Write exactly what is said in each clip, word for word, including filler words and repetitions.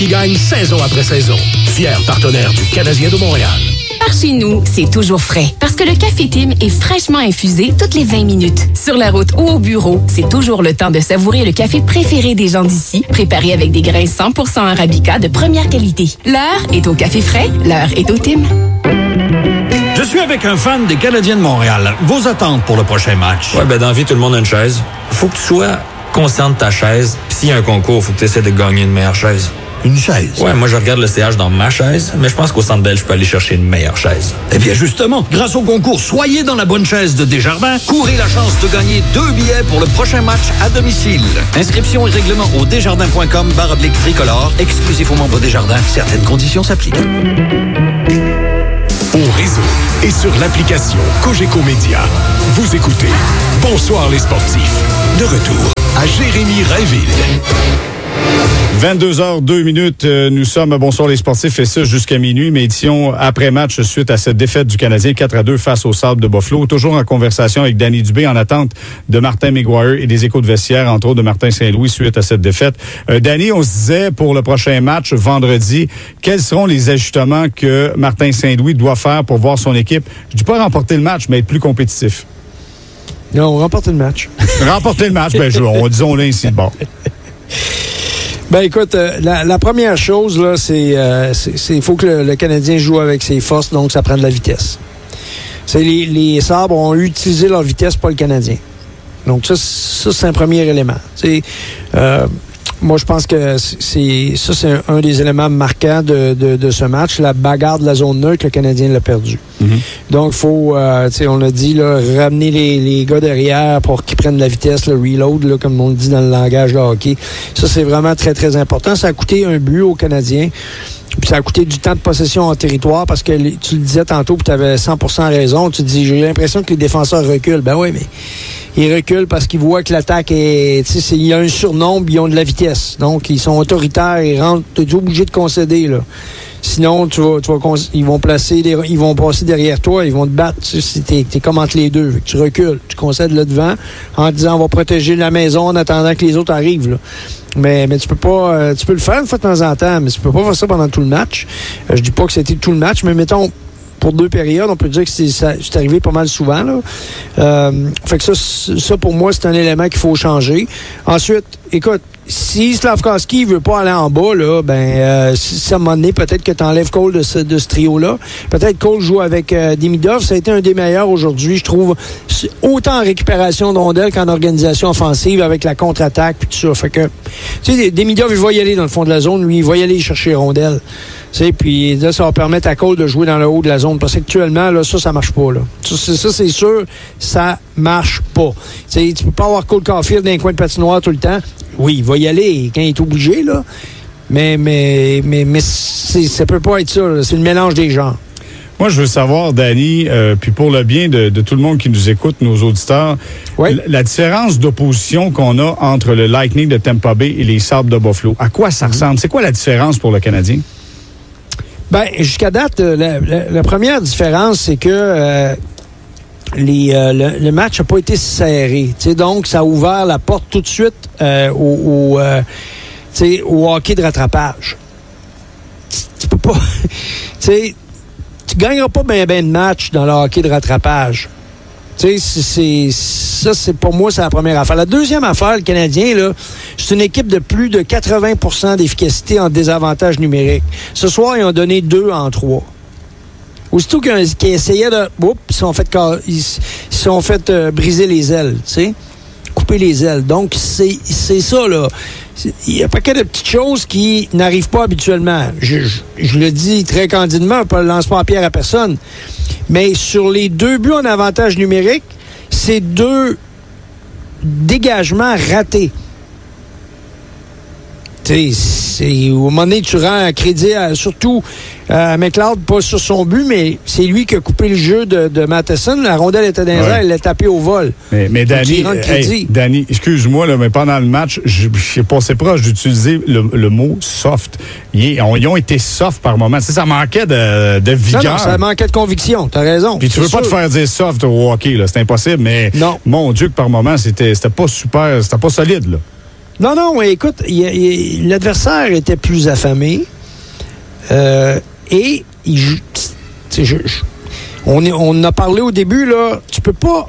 qui gagne saison après saison. Fier partenaire du Canadien de Montréal. Par chez nous, c'est toujours frais. Parce que le Café Tim est fraîchement infusé toutes les vingt minutes. Sur la route ou au bureau, c'est toujours le temps de savourer le café préféré des gens d'ici, préparé avec des grains cent pour cent Arabica de première qualité. L'heure est au café frais, l'heure est au Tim. Je suis avec un fan des Canadiens de Montréal. Vos attentes pour le prochain match? Ouais, ben dans la vie, tout le monde a une chaise. Faut que tu sois conscient de ta chaise. Puis s'il y a un concours, faut que tu essaies de gagner une meilleure chaise. Une chaise? Ouais, moi je regarde le C H dans ma chaise, mais je pense qu'au Centre Bell, je peux aller chercher une meilleure chaise. Eh bien justement, grâce au concours Soyez dans la bonne chaise de Desjardins, courez la chance de gagner deux billets pour le prochain match à domicile. Inscription et règlement au desjardins.com barre oblique tricolore, exclusif aux membres Desjardins. Certaines conditions s'appliquent. Au réseau et sur l'application Cogeco Média, vous écoutez Bonsoir les sportifs. De retour à Jérémy Rainville. vingt-deux heures deux minutes, nous sommes à Bonsoir les sportifs et ça jusqu'à minuit, mais édition après-match suite à cette défaite du Canadien quatre à deux face au Sables de Buffalo. Toujours en conversation avec Danny Dubé en attente de Martin McGuire et des échos de vestiaire, entre autres de Martin Saint-Louis suite à cette défaite. Euh, Danny, on se disait pour le prochain match vendredi, quels seront les ajustements que Martin Saint-Louis doit faire pour voir son équipe, je dis pas remporter le match, mais être plus compétitif? Non, remporter le match. Remporter le match, ben je, on disons-le ainsi de bord. Ben écoute, euh, la, la première chose, là, c'est euh, il faut que le, le Canadien joue avec ses forces, donc ça prend de la vitesse. C'est les, les Sabres ont utilisé leur vitesse, pas le Canadien. Donc ça, ça c'est un premier élément. C'est, euh, moi, je pense que c'est ça, c'est un, un des éléments marquants de, de, de ce match. La bagarre de la zone neutre, le Canadien l'a perdu. Mm-hmm. Donc, il faut, euh, tu sais, on l'a dit, là, ramener les, les gars derrière pour qu'ils prennent la vitesse, le reload, là, comme on le dit dans le langage de hockey. Ça, c'est vraiment très, très important. Ça a coûté un but aux Canadiens. Puis ça a coûté du temps de possession en territoire parce que les, tu le disais tantôt, puis tu avais cent pour cent raison. Tu te dis, j'ai l'impression que les défenseurs reculent. Ben oui, mais ils reculent parce qu'ils voient que l'attaque est... Tu sais, il y a un surnombre, ils ont de la vitesse. Donc, ils sont autoritaires, ils rentrent... Tu es obligé de concéder, là. Sinon, tu vas, tu vas, ils vont placer, des, ils vont passer derrière toi, ils vont te battre. Tu sais, t'es, t'es comme entre les deux. Tu recules, tu concèdes là devant en disant on va protéger la maison en attendant que les autres arrivent, là. Mais, mais tu peux pas, euh, tu peux le faire une fois de temps en temps, mais tu peux pas faire ça pendant tout le match. Euh, je dis pas que c'était tout le match, mais mettons, pour deux périodes, on peut dire que c'est, ça, c'est arrivé pas mal souvent, là. Euh, fait que ça, ça, pour moi, c'est un élément qu'il faut changer. Ensuite, écoute, si Slavkovski veut pas aller en bas, là, ben, euh, si ça m'a donné, peut-être que tu enlèves Cole de ce, de ce trio-là. Peut-être Cole joue avec euh, Demidov. Ça a été un des meilleurs aujourd'hui, je trouve, autant en récupération de rondelles qu'en organisation offensive avec la contre-attaque puis tout ça. Fait que, tu sais, Demidov, il va y aller dans le fond de la zone. Lui, il va y aller chercher les rondelles. Tu sais, puis là, ça va permettre à Cole de jouer dans le haut de la zone. Parce qu'actuellement, là, ça, ça marche pas, là. Ça, c'est, ça, c'est sûr, ça marche pas. Tu sais, tu peux pas avoir Cole Caulfield dans les coins de patinoire tout le temps. Oui, il va y aller quand il est obligé, là. Mais, mais, mais, mais c'est, ça peut pas être ça, là. C'est le mélange des genres. Moi, je veux savoir, Danny, euh, puis pour le bien de, de tout le monde qui nous écoute, nos auditeurs, oui. la, la différence d'opposition qu'on a entre le Lightning de Tampa Bay et les Sabres de Buffalo, à quoi ça ressemble? C'est quoi la différence pour le Canadien? Ben, jusqu'à date, la, la, la première différence, c'est que euh, les, euh, le, le match n'a pas été serré. Donc, ça a ouvert la porte tout de suite euh, au, au, euh, au hockey de rattrapage. Tu, tu peux pas... tu gagneras pas bien ben de match dans le hockey de rattrapage. Tu sais, c'est, ça, c'est pour moi, c'est la première affaire. La deuxième affaire, le Canadien, là, c'est une équipe de plus de quatre-vingts pour cent d'efficacité en désavantage numérique. Ce soir, ils ont donné deux en trois. Aussitôt qu'ils, qu'ils essayaient de... Oups, ils se sont fait, ils se sont fait euh, briser les ailes, tu sais, couper les ailes. Donc, c'est, c'est ça, là. Il y a un paquet de petites choses qui n'arrivent pas habituellement. Je, je, je le dis très candidement, je ne lance pas en pierre à personne. Mais sur les deux buts en avantage numérique, c'est deux dégagements ratés. Tu sais, au moment donné, tu rends crédit à, surtout à McLeod, pas sur son but, mais c'est lui qui a coupé le jeu de, de Matheson. La rondelle était dans les airs, elle l'a tapé au vol. Mais, mais Danny, hey, Danny, excuse-moi, là, mais pendant le match, je suis passé proche d'utiliser le, le mot soft. Ils ont, ils ont été soft par moment. Tu sais, ça manquait de, de vigueur. Non, non, ça manquait de conviction, t'as raison. Puis tu veux sûr. Pas te faire dire soft au hockey, là, c'est impossible, mais non. Mon Dieu que par moment, c'était, c'était pas super, c'était pas solide, là. Non, non, écoute, y a, y a, l'adversaire était plus affamé. Euh, et il, je, je, on, est, on a parlé au début, là, tu peux pas.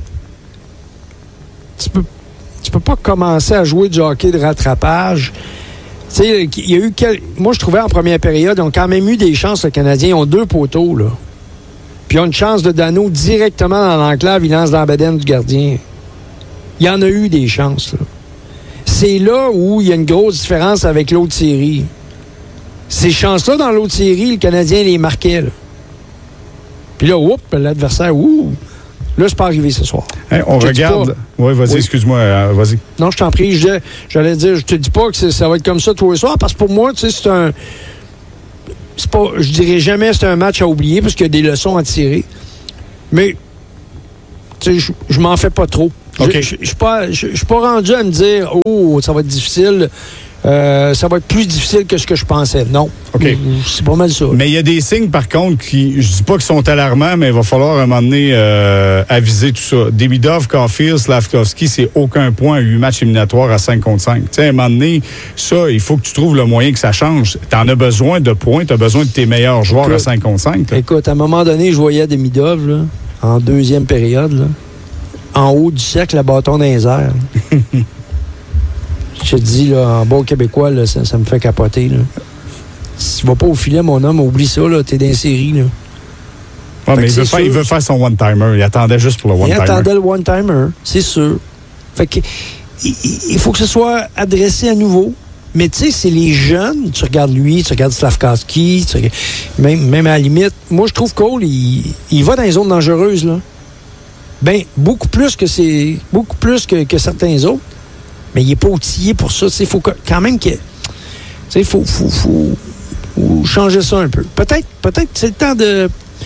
Tu peux, tu peux pas commencer à jouer du hockey de rattrapage. Tu sais, il y a eu quel, moi, je trouvais en première période, ils ont quand même eu des chances, les Canadiens. Ils ont deux poteaux, là. Puis ils ont une chance de Dano directement dans l'enclave, il lance dans la bedaine du gardien. Il y en a eu des chances, là. C'est là où il y a une grosse différence avec l'autre série. Ces chances-là, dans l'autre série, le Canadien les marquait. Là. Puis là, oups, l'adversaire, ouh, là, c'est pas arrivé ce soir. Hey, on je regarde. Oui, vas-y, oui. excuse-moi, euh, vas-y. Non, je t'en prie. Je, j'allais dire, je te dis pas que ça va être comme ça tous les soirs, parce que pour moi, tu sais, c'est un. C'est pas, je dirais jamais c'est un match à oublier, parce qu'il y a des leçons à tirer. Mais, tu sais, je, je m'en fais pas trop. Okay. Je ne suis pas, pas rendu à me dire, oh, ça va être difficile. Euh, ça va être plus difficile que ce que je pensais. Non. Okay. C'est pas mal ça. Mais il y a des signes, par contre, qui, je dis pas qu'ils sont alarmants, mais il va falloir à un moment donné euh, aviser tout ça. Demidov, Caulfield, Slavkovski, c'est aucun point à huit matchs éliminatoires à cinq contre cinq. Tu sais, à un moment donné, ça, il faut que tu trouves le moyen que ça change. Tu en as besoin de points, tu as besoin de tes meilleurs joueurs écoute, à cinq contre cinq. Là. Écoute, à un moment donné, je voyais Demidov, là, en deuxième période, là, en haut du cercle, le bâton dans les airs. Je te dis, là, en bon québécois, là, ça, ça me fait capoter. Là. Si tu vas pas au filet, mon homme, oublie ça, là, t'es dans la série. Là. Ouais, mais il veut, faire, il veut faire son one-timer. Il attendait juste pour le one-timer. Il attendait le one-timer, c'est sûr. Fait que, il, il faut que ce soit adressé à nouveau. Mais tu sais, c'est les jeunes. Tu regardes lui, tu regardes Slavkovski, tu regardes, même, même à la limite. Moi, je trouve Cole, il, il va dans les zones dangereuses, là. Ben, beaucoup plus que c'est. Beaucoup plus que, que certains autres. Mais il n'est pas outillé pour ça. Il faut quand même qu'il il faut, faut, faut, faut changer ça un peu. Peut-être peut-être c'est le temps de.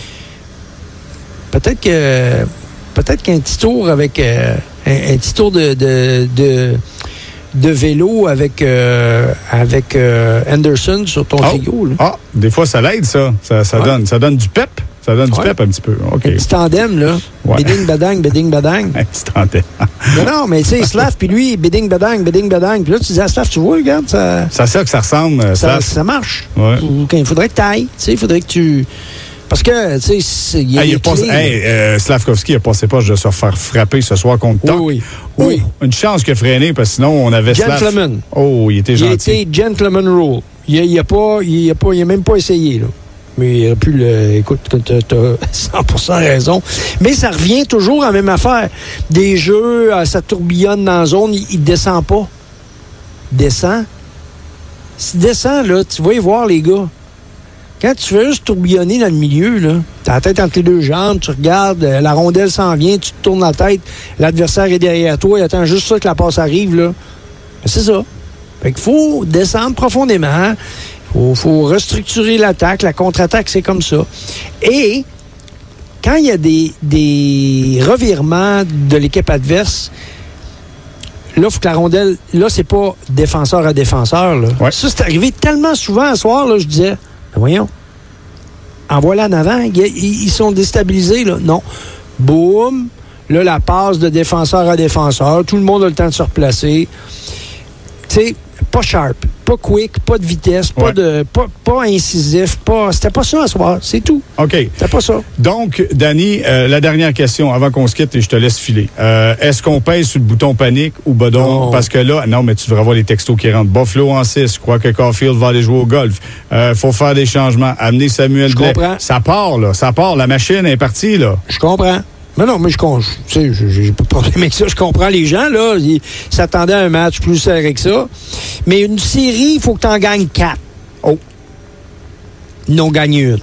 Peut-être que. Peut-être qu'un petit tour avec. Euh, un, un petit tour de. de, de de vélo avec euh, avec euh, Anderson sur ton oh. frigo. Là. Ah, des fois, ça l'aide, ça. Ça, ça, ouais. donne, ça donne du pep. Ça donne du ouais. pep un petit peu. Okay. Un petit tandem, là. Ouais. Béding, badang, béding, badang. Un petit tandem. non, non, mais tu sais, Slav, puis lui, béding, badang, béding, badang. Puis là, tu dis à Slav, tu vois, regarde, ça. C'est à ça que ça ressemble, ça, ça marche. Ouais. Il faudrait que tu ailles. Tu sais, il faudrait que tu. Parce que, tu sais, il y a hey, des pas, hey, euh, Slavkovski a passé pas de se faire frapper ce soir contre Tuck. Oui, oui. Oh, oui. Une chance qu'il a freiné, parce que sinon, on avait Gentleman. Slav. Oh, il était gentil. Il était gentleman rule. Il n'a pas, il a pas, il a même pas essayé, là. Mais il aurait pu le. Écoute, tu as cent pour cent raison. Mais ça revient toujours à la même affaire. Des jeux, ça tourbillonne dans la zone, il ne descend pas. Il descend. S'il descend, là, tu vas y voir, les gars. Quand tu fais juste tourbillonner dans le milieu, là, tu as la tête entre les deux jambes, tu regardes, la rondelle s'en vient, tu te tournes la tête, l'adversaire est derrière toi, il attend juste ça que la passe arrive, là. C'est ça. Fait qu'il faut descendre profondément. Il faut, faut restructurer l'attaque. La contre-attaque, c'est comme ça. Et quand il y a des, des revirements de l'équipe adverse, là, il faut que la rondelle... Là, c'est pas défenseur à défenseur. Là. Ouais. Ça, c'est arrivé tellement souvent ce soir, là, je disais, ben voyons, envoie-la en avant. Ils, ils sont déstabilisés, là. Non. Boum. Là, la passe de défenseur à défenseur. Tout le monde a le temps de se replacer. Tu sais, pas sharp, pas quick, pas de vitesse, pas ouais. de pas, pas incisif, pas. C'était pas ça à soir, c'est tout. OK. C'était pas ça. Donc, Danny, euh, la dernière question avant qu'on se quitte et je te laisse filer. Euh, est-ce qu'on pèse sur le bouton panique ou bedon? Non. Parce que là, non, mais tu devrais voir les textos qui rentrent. Buffalo en six, je crois que Caulfield va aller jouer au golf. Euh, faut faire des changements. Amener Samuel Je Blais. comprends. Ça part, là. Ça part. La machine est partie, là. Je comprends. Mais non, mais je comprends. Tu sais, j'ai pas de problème avec ça. Je comprends les gens, là. Ils s'attendaient à un match plus serré que ça. Mais une série, il faut que tu en gagnes quatre. Oh. Ils n'ont gagné une.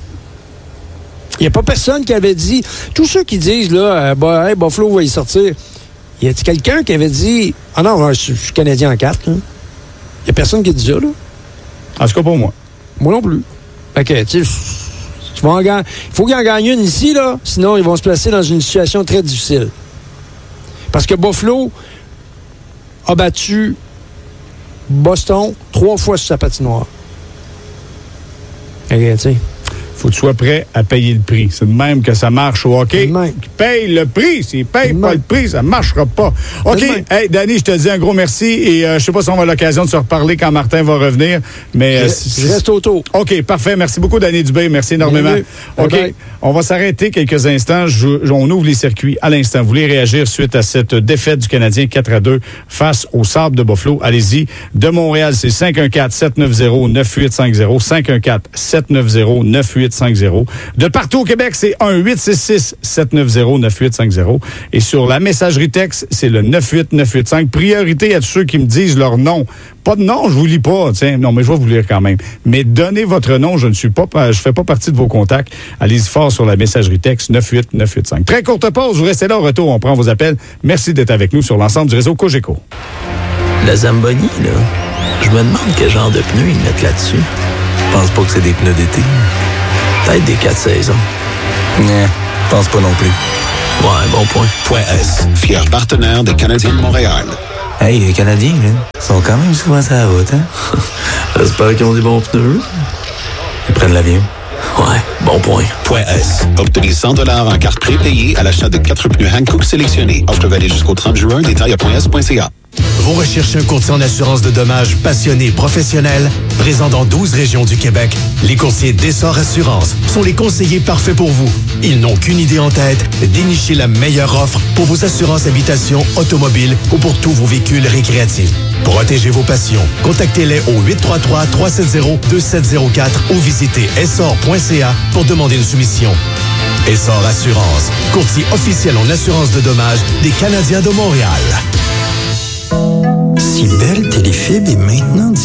Il n'y a pas personne qui avait dit. Tous ceux qui disent, là, euh, bah, hey, Buffalo va y sortir. Y a-t-il quelqu'un qui avait dit. Ah non, je suis Canadien en quatre, là. Il n'y a personne qui a dit ça, là. En tout cas, pour moi. Moi non plus. OK, tu sais. Il faut qu'ils en gagnent une ici, là. Sinon, ils vont se placer dans une situation très difficile. Parce que Buffalo a battu Boston trois fois sur sa patinoire. OK, tu sais. faut que tu sois prêt à payer le prix. C'est de même que ça marche au hockey. Paye le prix. S'il paye pas le prix, ça marchera pas. OK. Hey, Danny, je te dis un gros merci et euh, je sais pas si on va avoir l'occasion de se reparler quand Martin va revenir, mais... Je, euh, je reste autour. OK, parfait. Merci beaucoup, Danny Dubé. Merci énormément. Bienvenue. OK. Bye bye. On va s'arrêter quelques instants. Je, on ouvre les circuits à l'instant. Vous voulez réagir suite à cette défaite du Canadien quatre à deux face au Sables de Buffalo? Allez-y. De Montréal, c'est cinq un quatre, sept neuf zéro, neuf huit cinq zéro. cinq un quatre, sept neuf zéro, neuf huit cinq zéro. De partout au Québec, c'est un huit six six, sept neuf zéro, neuf huit cinq zéro. Et sur la messagerie texte, c'est le neuf huit neuf huit cinq. Priorité à tous ceux qui me disent leur nom. Pas de nom, je vous lis pas. Tiens, non, mais je vais vous lire quand même. Mais donnez votre nom, je ne suis pas, je fais pas partie de vos contacts. Allez-y fort sur la messagerie texte neuf huit neuf huit cinq. Très courte pause, vous restez là au retour, on prend vos appels. Merci d'être avec nous sur l'ensemble du réseau Cogeco. La Zamboni, là, je me demande quel genre de pneus ils mettent là-dessus. Je pense pas que c'est des pneus d'été. Peut-être des quatre saisons. Non, pense pas non plus. Ouais, bon point. Point S, fier partenaire des Canadiens de Montréal. Hey, les Canadiens, là, sont quand même souvent sur la route, hein? J'espère qu'ils ont des bons pneus. Ils prennent l'avion. Ouais, bon point. Point S. Obtenez cent dollars en carte prépayée à l'achat de quatre pneus Hankook sélectionnés. Offre valide jusqu'au trente juin. Détails à point S point C A. Vous recherchez un courtier en assurance de dommages passionné et professionnel, présent dans douze régions du Québec. Les courtiers d'Essor Assurance sont les conseillers parfaits pour vous. Ils n'ont qu'une idée en tête, dénicher la meilleure offre pour vos assurances habitation, automobile ou pour tous vos véhicules récréatifs. Protégez vos passions. Contactez-les au huit trois trois, trois sept zéro, deux sept zéro quatre ou visitez essor point C A pour demander une soumission. Essor Assurance, courtier officiel en assurance de dommages des Canadiens de Montréal. Si Belle Téléfibre est maintenant